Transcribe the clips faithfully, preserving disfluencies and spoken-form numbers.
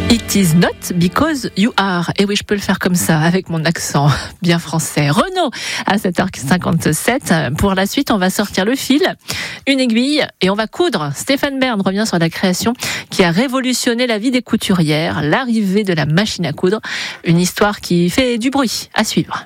It is not because you are. Et oui, je peux le faire comme ça, avec mon accent bien français. Renaud, à sept heures cinquante-sept. Pour la suite, on va sortir le fil, une aiguille, et on va coudre. Stéphane Bern revient sur la création qui a révolutionné la vie des couturières, l'arrivée de la machine à coudre. Une histoire qui fait du bruit. À suivre.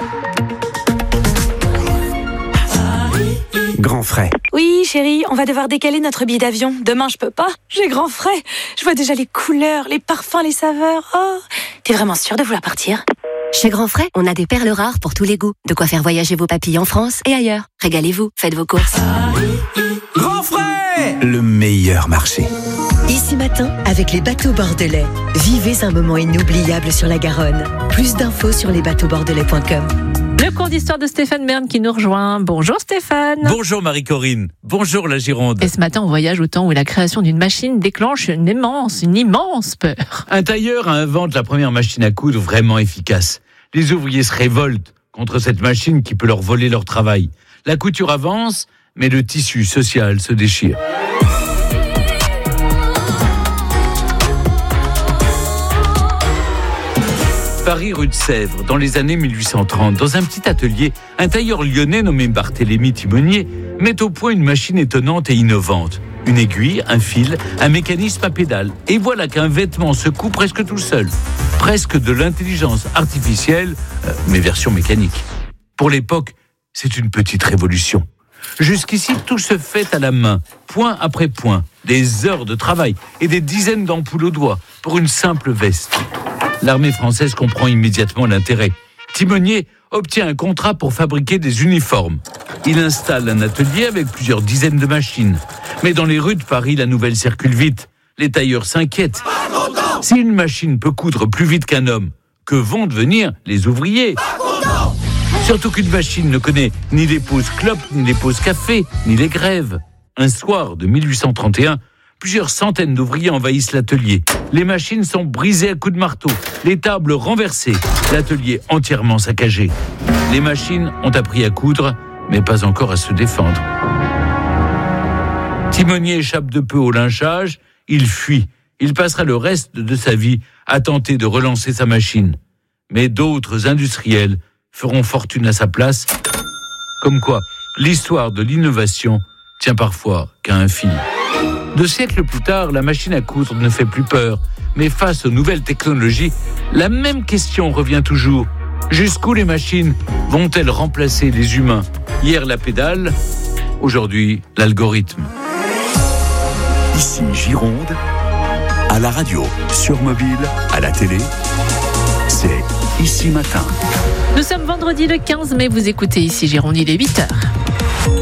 Grand frais. Oui, chérie, on va devoir décaler notre billet d'avion. Demain, je peux pas. J'ai grand frais. Je vois déjà les couleurs, les parfums, les saveurs. Oh, t'es vraiment sûre de vouloir partir ? Chez Grand Frais, on a des perles rares pour tous les goûts. De quoi faire voyager vos papilles en France et ailleurs. Régalez-vous, faites vos courses. Grand frais, le meilleur marché. Ici Matin, avec les bateaux bordelais. Vivez un moment inoubliable sur la Garonne. Plus d'infos sur les bateaux bordelais point com. Le cours d'histoire de Stéphane Bern qui nous rejoint. Bonjour Stéphane. Bonjour Marie-Corinne. Bonjour la Gironde. Et ce matin, on voyage au temps où la création d'une machine déclenche une immense, une immense peur. Un tailleur invente la première machine à coudre vraiment efficace. Les ouvriers se révoltent contre cette machine qui peut leur voler leur travail. La couture avance, mais le tissu social se déchire. Paris, rue de Sèvres, dans les années mille huit cent trente, dans un petit atelier, un tailleur lyonnais nommé Barthélemy Timonier met au point une machine étonnante et innovante. Une aiguille, un fil, un mécanisme à pédale. Et voilà qu'un vêtement se coud presque tout seul. Presque de l'intelligence artificielle, euh, mais version mécanique. Pour l'époque, c'est une petite révolution. Jusqu'ici, tout se fait à la main, point après point. Des heures de travail et des dizaines d'ampoules au doigt pour une simple veste. L'armée française comprend immédiatement l'intérêt. Timonier obtient un contrat pour fabriquer des uniformes. Il installe un atelier avec plusieurs dizaines de machines. Mais dans les rues de Paris, la nouvelle circule vite. Les tailleurs s'inquiètent. Si une machine peut coudre plus vite qu'un homme, que vont devenir les ouvriers ? Surtout qu'une machine ne connaît ni les pauses clopes, ni les pauses café, ni les grèves. Un soir de mille huit cent trente et un, plusieurs centaines d'ouvriers envahissent l'atelier. Les machines sont brisées à coups de marteau, les tables renversées, l'atelier entièrement saccagé. Les machines ont appris à coudre, mais pas encore à se défendre. Timonier échappe de peu au lynchage, il fuit. Il passera le reste de sa vie à tenter de relancer sa machine. Mais d'autres industriels feront fortune à sa place. Comme quoi, l'histoire de l'innovation tient parfois qu'à un fil. Deux siècles plus tard, la machine à coudre ne fait plus peur. Mais face aux nouvelles technologies, la même question revient toujours. Jusqu'où les machines vont-elles remplacer les humains ? Hier la pédale, aujourd'hui l'algorithme. Ici Gironde, à la radio, sur mobile, à la télé, c'est Ici Matin. Nous sommes vendredi le quinze mai, vous écoutez Ici Gironde, il est huit heures.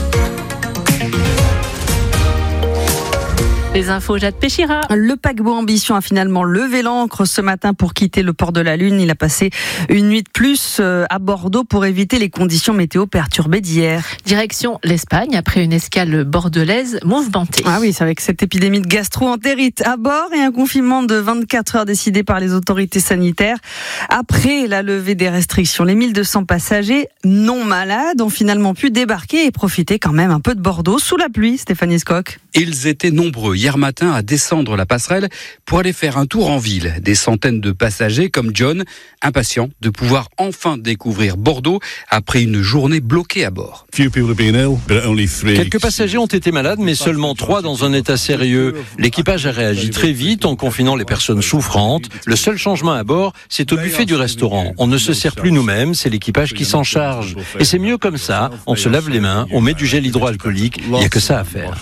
Les infos, Jade Péchira. Le paquebot Ambition a finalement levé l'ancre ce matin pour quitter le port de la Lune. Il a passé une nuit de plus à Bordeaux pour éviter les conditions météo perturbées d'hier. Direction l'Espagne, après une escale bordelaise mouvementée. Ah oui, c'est avec cette épidémie de gastro-entérite à bord et un confinement de vingt-quatre heures décidé par les autorités sanitaires. Après la levée des restrictions, les mille deux cents passagers non malades ont finalement pu débarquer et profiter quand même un peu de Bordeaux sous la pluie, Stéphanie Skock. Ils étaient nombreux hier matin à descendre la passerelle pour aller faire un tour en ville. Des centaines de passagers comme John, impatients de pouvoir enfin découvrir Bordeaux après une journée bloquée à bord. Quelques passagers ont été malades, mais seulement trois dans un état sérieux. L'équipage a réagi très vite en confinant les personnes souffrantes. Le seul changement à bord, c'est au buffet du restaurant. On ne se sert plus nous-mêmes, c'est l'équipage qui s'en charge. Et c'est mieux comme ça, on se lave les mains, on met du gel hydroalcoolique, il n'y a que ça à faire.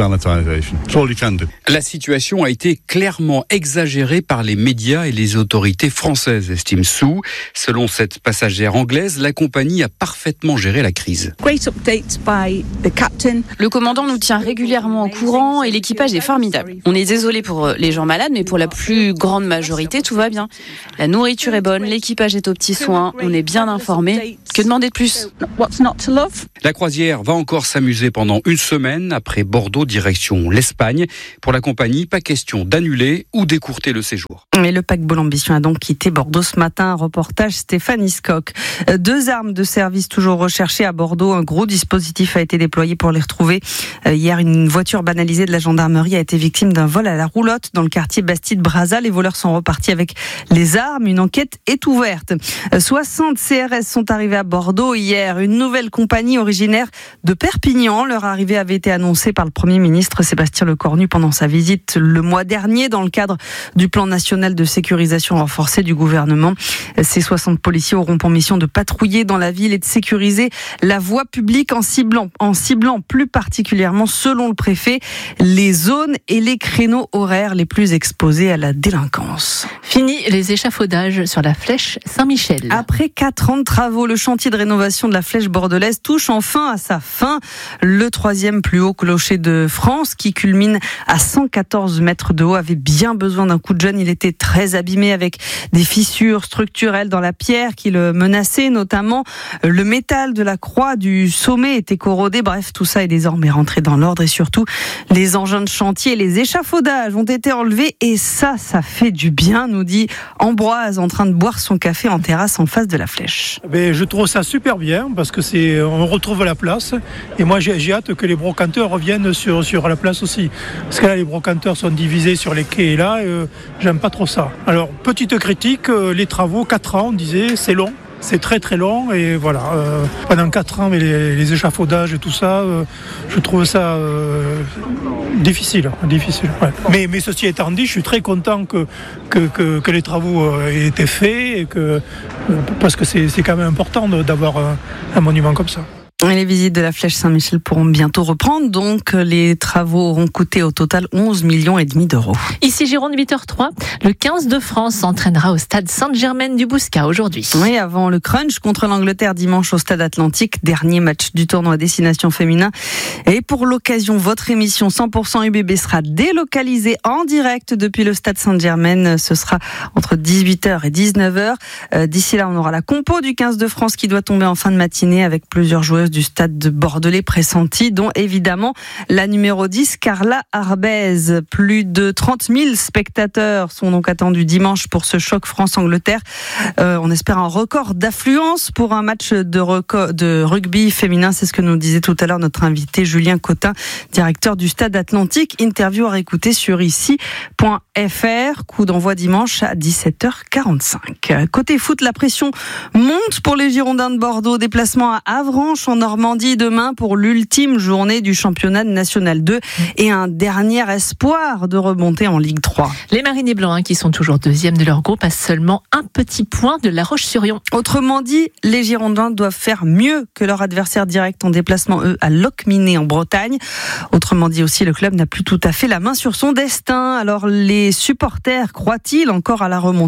La situation a été clairement exagérée par les médias et les autorités françaises, estime Sue. Selon cette passagère anglaise, la compagnie a parfaitement géré la crise. Le commandant nous tient régulièrement au courant et l'équipage est formidable. On est désolé pour les gens malades, mais pour la plus grande majorité, tout va bien. La nourriture est bonne, l'équipage est aux petits soins, on est bien informé. Que demander de plus ? La croisière va encore s'amuser pendant une semaine. Après Bordeaux, direction l'Espagne. Pour la compagnie, pas question d'annuler ou d'écourter le séjour. Et le paquebot L'Ambition a donc quitté Bordeaux ce matin. Un reportage Stéphane Iscock. Deux armes de service toujours recherchées à Bordeaux. Un gros dispositif a été déployé pour les retrouver. Hier, une voiture banalisée de la gendarmerie a été victime d'un vol à la roulotte dans le quartier Bastide-Brazza. Les voleurs sont repartis avec les armes. Une enquête est ouverte. soixante C R S sont arrivés à Bordeaux hier. Une nouvelle compagnie originaire de Perpignan. Leur arrivée avait été annoncée par le Premier ministre Sébastien Lecornu pendant sa visite le mois dernier dans le cadre du plan national de sécurisation renforcée du gouvernement. Ces soixante policiers auront pour mission de patrouiller dans la ville et de sécuriser la voie publique en ciblant, en ciblant plus particulièrement, selon le préfet, les zones et les créneaux horaires les plus exposés à la délinquance. Fini les échafaudages sur la flèche Saint-Michel. Après quatre ans de travaux, le chantier de rénovation de la flèche bordelaise touche enfin à sa fin. Le troisième plus haut clocher de France, qui culmine à cent quatorze mètres de haut, avait bien besoin d'un coup de jeune. Il était très abîmé avec des fissures structurelles dans la pierre qui le menaçaient, notamment le métal de la croix du sommet était corrodé. Bref, tout ça est désormais rentré dans l'ordre et surtout les engins de chantier, les échafaudages ont été enlevés et ça, ça fait du bien, nous dit Ambroise en train de boire son café en terrasse en face de la flèche. Mais je trouve ça super bien parce que c'est, on retrouve la place et moi j'ai, j'ai hâte que les brocanteurs reviennent sur, sur la place aussi. Parce que là les brocanteurs sont divisés sur les quais et là euh, j'aime pas trop ça. Alors petite critique, euh, les travaux, quatre ans on disait, c'est long. C'est très très long et voilà, euh, pendant quatre ans, mais les, les échafaudages et tout ça, euh, je trouve ça euh, difficile. difficile ouais. mais, mais ceci étant dit, je suis très content que, que, que, que les travaux aient été faits, et que, parce que c'est, c'est quand même important d'avoir un, un monument comme ça. Et les visites de la flèche Saint-Michel pourront bientôt reprendre, donc les travaux auront coûté au total onze millions et demi d'euros. Ici Gironde, huit heures zéro trois, le quinze de France s'entraînera au stade Sainte-Germaine-du-Bouscat aujourd'hui. Oui, avant le crunch contre l'Angleterre dimanche au stade Atlantique, dernier match du tournoi Destination Féminin. Et pour l'occasion, votre émission cent pour cent U B B sera délocalisée en direct depuis le stade Sainte-Germaine. Ce sera entre dix-huit heures et dix-neuf heures. Euh, d'ici là, on aura la compo du quinze de France qui doit tomber en fin de matinée avec plusieurs joueuses du stade de Bordelais pressentis, dont évidemment la numéro dix, Carla Arbez. Plus de trente mille spectateurs sont donc attendus dimanche pour ce choc France-Angleterre. Euh, on espère un record d'affluence pour un match de, reco- de rugby féminin. C'est ce que nous disait tout à l'heure notre invité Julien Cotin, directeur du stade Atlantique. Interview à réécouter sur ici point f r. Coup d'envoi dimanche à dix-sept heures quarante-cinq. Côté foot, la pression monte pour les Girondins de Bordeaux. Déplacement à Avranches en Normandie demain pour l'ultime journée du championnat de National deux et un dernier espoir de remonter en Ligue trois. Les Marinés Blancs, hein, qui sont toujours deuxième de leur groupe, à seulement un petit point de La Roche-sur-Yon. Autrement dit, les Girondins doivent faire mieux que leur adversaire direct en déplacement, eux, à Locminé en Bretagne. Autrement dit aussi, le club n'a plus tout à fait la main sur son destin. Alors les supporters croient-ils encore à la remontée ?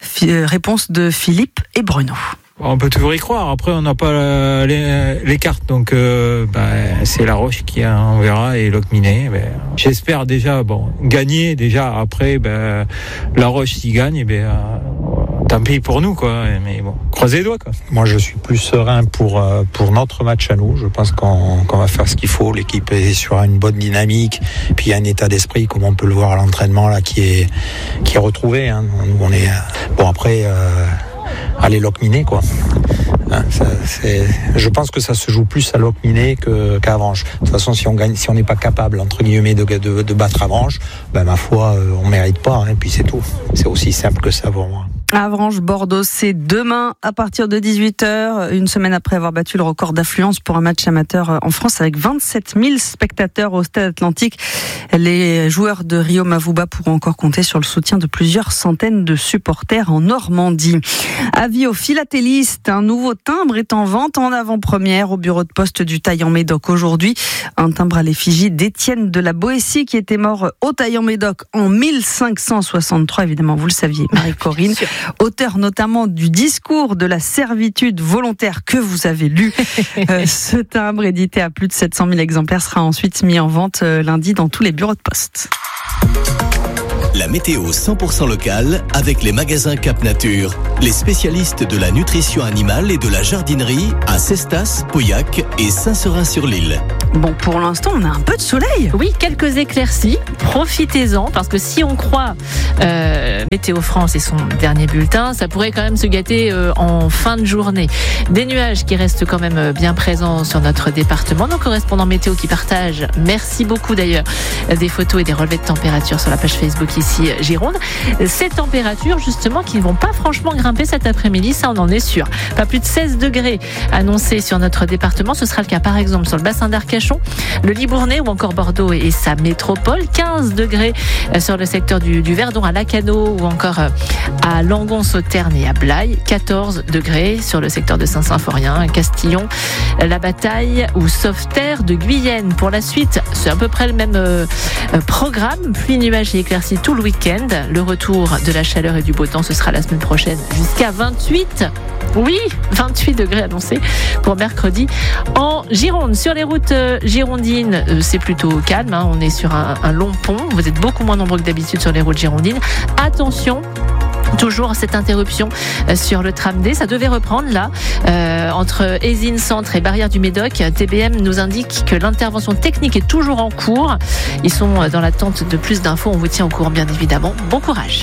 Réponse de Philippe et Bruno. On peut toujours y croire. Après, on n'a pas la, les, les cartes, donc euh, bah, c'est La Roche qui a, on verra, et Locminé. Bah, j'espère déjà, bon, gagner déjà. Après, bah, La Roche s'y gagne, bah, euh, tant pis pour nous, quoi. Mais bon, croisez les doigts, quoi. Moi, je suis plus serein pour pour notre match à nous. Je pense qu'on, qu'on va faire ce qu'il faut. L'équipe est sur une bonne dynamique, puis il y a un état d'esprit, comme on peut le voir à l'entraînement là, qui est qui est retrouvé. Hein. Nous, on est bon après. Euh, Allez Locminé quoi. Hein, ça, c'est, je pense que ça se joue plus à Locminé que, qu'à Avranches. De toute façon, si on gagne, si on n'est pas capable entre guillemets de, de, de battre Avranches, ben ma foi, euh, on mérite pas. Et hein, puis c'est tout. C'est aussi simple que ça pour moi. Avranches-Bordeaux, c'est demain à partir de dix-huit heures, une semaine après avoir battu le record d'affluence pour un match amateur en France avec vingt-sept mille spectateurs au stade Atlantique. Les joueurs de Rio Mavuba pourront encore compter sur le soutien de plusieurs centaines de supporters en Normandie. Avis aux philatélistes, un nouveau timbre est en vente en avant-première au bureau de poste du Taillan-Médoc aujourd'hui. Un timbre à l'effigie d'Étienne de la Boétie qui était mort au Taillan-Médoc en mille cinq cent soixante-trois, évidemment vous le saviez, Marie-Corinne. Auteur notamment du discours de la servitude volontaire que vous avez lu. euh, ce timbre, édité à plus de sept cent mille exemplaires, sera ensuite mis en vente euh, lundi dans tous les bureaux de poste. La météo cent pour cent locale avec les magasins Cap Nature. Les spécialistes de la nutrition animale et de la jardinerie à Cestas, Pauillac et Saint-Seurin-sur-l'Île. Bon, pour l'instant, on a un peu de soleil. Oui, quelques éclaircies. Profitez-en, parce que si on croit euh, Météo France et son dernier bulletin, ça pourrait quand même se gâter euh, en fin de journée. Des nuages qui restent quand même bien présents sur notre département. Nos correspondants météo qui partagent, merci beaucoup d'ailleurs, des photos et des relevés de température sur la page Facebook ici Gironde. Ces températures justement qui ne vont pas franchement grimper cet après-midi, ça on en est sûr. Pas plus de seize degrés annoncés sur notre département. Ce sera le cas par exemple sur le bassin d'Arcachon, le Libournais ou encore Bordeaux et sa métropole. quinze degrés sur le secteur du, du Verdon à Lacanau ou encore à Langon-Sauterne et à Blaye. quatorze degrés sur le secteur de Saint-Symphorien, Castillon, La Bataille ou Sauveterre de Guyenne. Pour la suite, c'est à peu près le même euh, programme. Pluie, nuages et éclaircies tout le week-end. Le retour de la chaleur et du beau temps, ce sera la semaine prochaine jusqu'à vingt-huit. Oui, vingt-huit degrés annoncés pour mercredi en Gironde. Sur les routes girondines, c'est plutôt calme. Hein. On est sur un, un long pont. Vous êtes beaucoup moins nombreux que d'habitude sur les routes girondines. Attention. Toujours cette interruption sur le tram D, ça devait reprendre là euh, entre Ésine Centre et Barrière du Médoc. T B M nous indique que l'intervention technique est toujours en cours. Ils sont dans l'attente de plus d'infos. On vous tient au courant bien évidemment. Bon courage.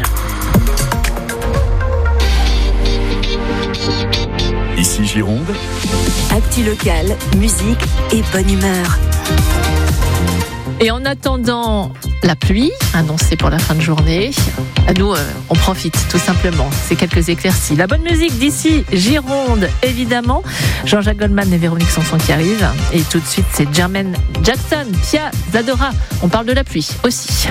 Ici Gironde. Actu locale, musique et bonne humeur. Et en attendant la pluie annoncée pour la fin de journée, nous, euh, on profite tout simplement. C'est quelques éclaircies. La bonne musique d'ici, Gironde, évidemment. Jean-Jacques Goldman et Véronique Sanson qui arrivent. Et tout de suite, c'est Jermaine Jackson, Pia Zadora. On parle de la pluie aussi.